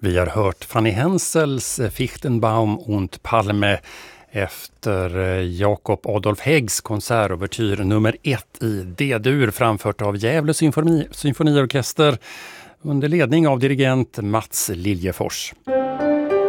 Vi har hört Fanny Hensels Fichtenbaum und Palme efter Jakob Adolf Häggs konsertouvertyr nummer 1 i D-dur framfört av Gävle symfoniorkester under ledning av dirigent Mats Liljefors.